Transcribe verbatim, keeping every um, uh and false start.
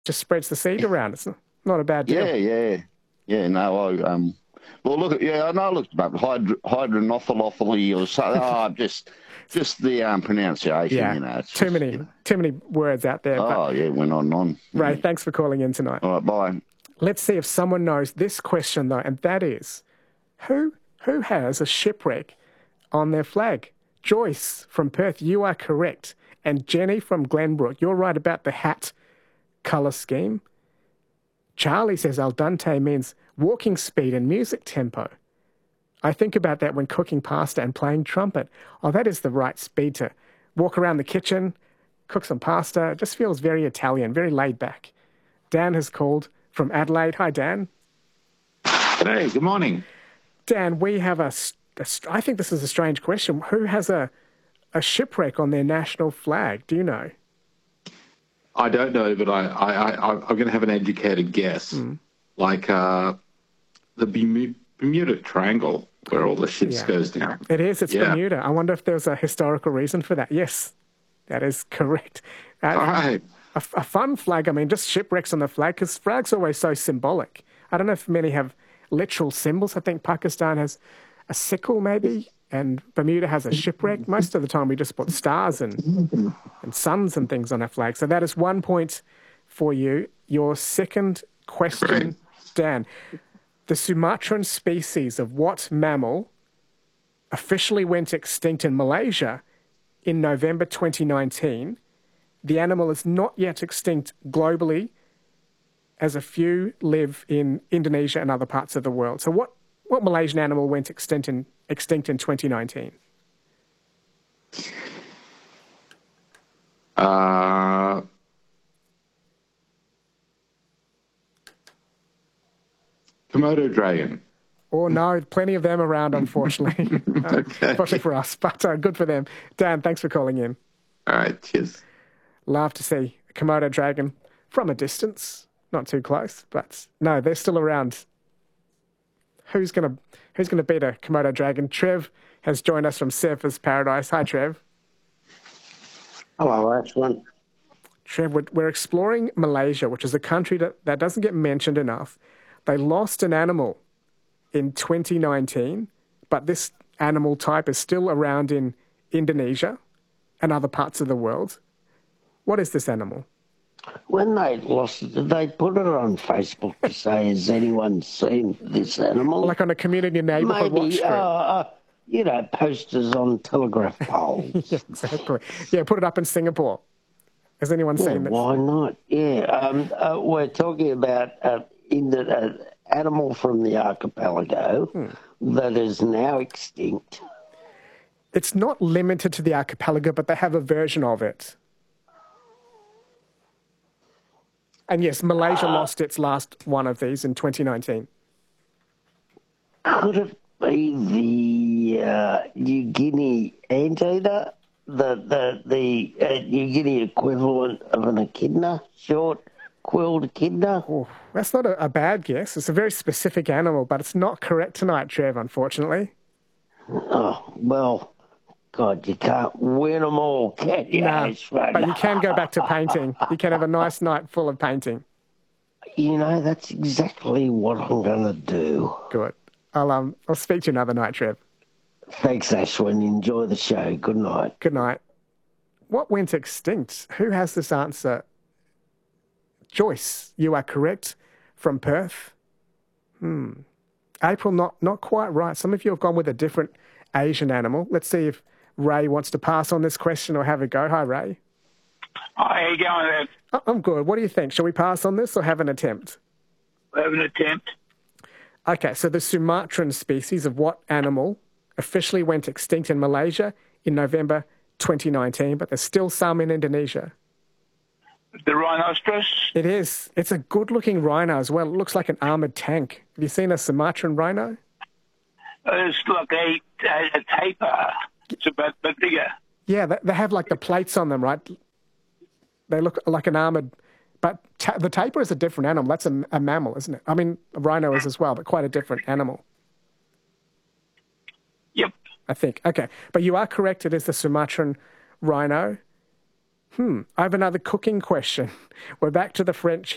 just spreads the seed around. It's not a bad deal. Yeah, yeah. Yeah, no, I, um, well, look, yeah, I know, I looked up hydro, hydronophilophilia or something. Oh, just, just the um, pronunciation, Yeah, you know. It's too just, many, you know. too many words out there. Oh, but, yeah, went on and on. Ray, Yeah. thanks for calling in tonight. All right, bye. Let's see if someone knows this question, though, and that is, who who has a shipwreck on their flag? Joyce from Perth, you are correct. And Jenny from Glenbrook, you're right about the hat colour scheme. Charlie says al dente means walking speed and music tempo. I think about that when cooking pasta and playing trumpet. Oh, that is the right speed to walk around the kitchen, cook some pasta. It just feels very Italian, very laid back. Dan has called from Adelaide. Hi, Dan. Hey, good morning. Dan, we have a, a I think this is a strange question. Who has a, a shipwreck on their national flag? Do you know? I don't know, but I, I, I, I'm going to have an educated guess. Mm. Like uh, the Bermuda Triangle, where all the ships yeah. goes down. It is. It's yeah. Bermuda. I wonder if there's a historical reason for that. Yes, that is correct. Uh, all right. A, a fun flag. I mean, just shipwrecks on the flag, because flag's always so symbolic. I don't know if many have literal symbols. I think Pakistan has a sickle, maybe, and Bermuda has a shipwreck. Most of the time we just put stars and and suns and things on our flag. So that is one point for you. Your second question, Dan. The Sumatran species of what mammal officially went extinct in Malaysia in November twenty nineteen? The animal is not yet extinct globally, as a few live in Indonesia and other parts of the world. So what, what Malaysian animal went extinct in, extinct in twenty nineteen? Uh, Komodo dragon. Oh, no, plenty of them around, unfortunately. uh, okay. Unfortunately for us, but uh, good for them. Dan, thanks for calling in. All right, cheers. Love to see a Komodo dragon from a distance. Not too close, but no, they're still around. Who's gonna Who's gonna beat a Komodo dragon? Trev has joined us from Surfers Paradise. Hi, Trev. Hello, Ashwin. Trev, we're, we're exploring Malaysia, which is a country that, that doesn't get mentioned enough. They lost an animal in twenty nineteen, but this animal type is still around in Indonesia and other parts of the world. What is this animal? When they lost it, did they put it on Facebook to say, has anyone seen this animal? Like on a community neighbourhood watch group? Maybe, uh, uh, you know, posters on telegraph poles. Yeah, exactly. Yeah, put it up in Singapore. Has anyone yeah, seen this? Why not? Yeah, um, uh, we're talking about uh, in the uh, animal from the archipelago hmm. that is now extinct. It's not limited to the archipelago, but they have a version of it. And yes, Malaysia uh, lost its last one of these in twenty nineteen. Could it be the uh, New Guinea anteater? The the the uh, New Guinea equivalent of an echidna, short-quilled echidna? Oh, that's not a, a bad guess. It's a very specific animal, but it's not correct tonight, Trev, unfortunately. Oh, well... God, you can't win them all, can you? No, but you can go back to painting. You can have a nice night full of painting. You know, that's exactly what I'm going to do. Good. I'll um, I'll speak to you another night, Trev. Thanks, Ashwin. Enjoy the show. Good night. Good night. What went extinct? Who has this answer? Joyce, you are correct, from Perth. Hmm. April, not not quite right. Some of you have gone with a different Asian animal. Let's see if Ray wants to pass on this question or have a go. Hi, Ray. Hi, how you going there? Oh, I'm good. What do you think? Shall we pass on this or have an attempt? Have an attempt. Okay, so the Sumatran species of what animal officially went extinct in Malaysia in November twenty nineteen, but there's still some in Indonesia? The rhinoceros? It is. It's a good-looking rhino as well. It looks like an armoured tank. Have you seen a Sumatran rhino? It's like a, a, a tapir. It's a bit, bit bigger. Yeah, they, they have like the plates on them, right? They look like an armoured... But ta- the tapir is a different animal. That's a, a mammal, isn't it? I mean, a rhino is as well, but quite a different animal. Yep. I think. Okay. But you are correct. It is the Sumatran rhino. Hmm. I have another cooking question. We're back to the French